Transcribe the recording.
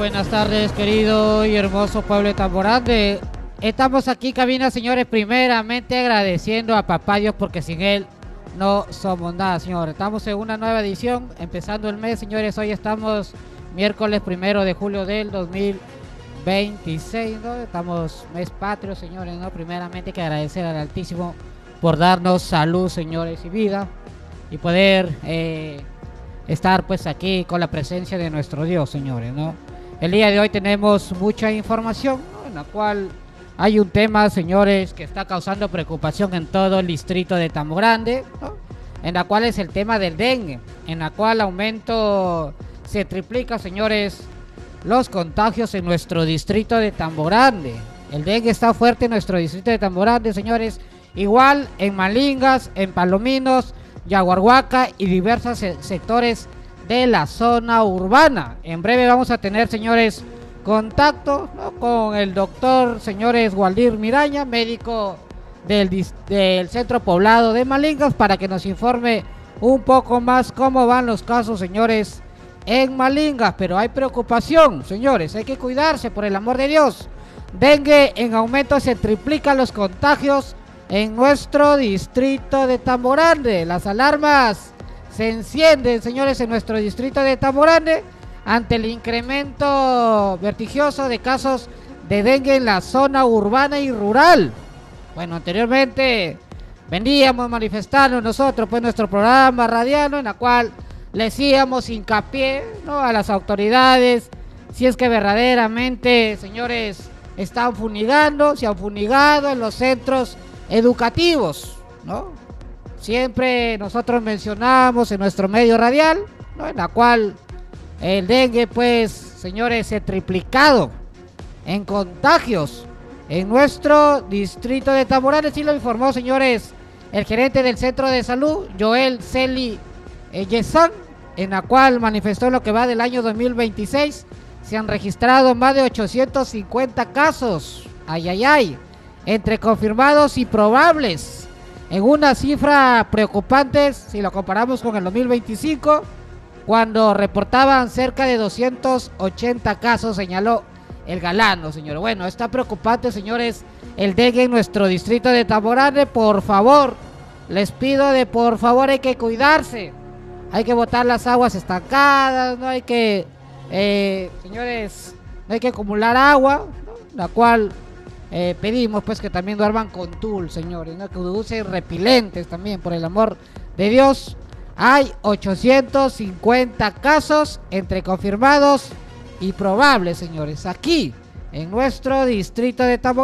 Buenas tardes, querido y hermoso pueblo de Tamborande. Estamos aquí, cabina, señores, primeramente agradeciendo a Papá Dios porque sin Él no somos nada, señores. Estamos en una nueva edición, empezando el mes, señores. Hoy estamos miércoles 1 de julio del 2026, ¿no? Estamos mes patrio, señores, ¿no? Primeramente hay que agradecer al Altísimo por darnos salud, señores, y vida, y poder estar pues aquí con la presencia de nuestro Dios, señores, ¿no? El día de hoy tenemos mucha información, ¿no? En la cual hay un tema, señores, que está causando preocupación en todo el distrito de Tamborande, ¿no? En la cual es el tema del dengue, en la cual se triplica, señores, los contagios en nuestro distrito de Tamborande. El dengue está fuerte en nuestro distrito de Tamborande, señores, igual en Malingas, en Palominos, Yaguarhuaca y diversos sectores de la zona urbana. En breve vamos a tener, señores, contacto, ¿no?, con el doctor, señores, Waldir Miraña, médico del centro poblado de Malingas, para que nos informe un poco más cómo van los casos, señores, en Malingas. Pero hay preocupación, señores, hay que cuidarse, por el amor de Dios. Dengue en aumento, se triplican los contagios en nuestro distrito de Tamborande. Las alarmas se encienden, señores, en nuestro distrito de Tamborande ante el incremento vertiginoso de casos de dengue en la zona urbana y rural. Bueno, anteriormente veníamos manifestando nosotros pues nuestro programa radial, ¿no?, en la cual le hacíamos hincapié, ¿no?, a las autoridades si es que verdaderamente, señores, están funigando, si han funigado en los centros educativos, ¿no? Siempre nosotros mencionamos en nuestro medio radial, ¿no?, en la cual el dengue, pues, señores, se ha triplicado en contagios en nuestro distrito de Tamborande. Así lo informó, señores, el gerente del centro de salud, Joel Celi Yesan, en la cual manifestó en lo que va del año 2026 se han registrado más de 850 casos, entre confirmados y probables, en una cifra preocupante si lo comparamos con el 2025, cuando reportaban cerca de 280 casos, señaló el galano, señor. Bueno, está preocupante, señores, el dengue en nuestro distrito de Tamborande. Por favor, les pido por favor, hay que cuidarse, hay que botar las aguas estancadas, no hay que, señores, no hay que acumular agua, ¿no?, la cual pedimos pues que también duerman con tul, señores, ¿no?, que usen repelentes también, por el amor de Dios. Hay 850 casos entre confirmados y probables, señores, aquí en nuestro distrito de Tamborande.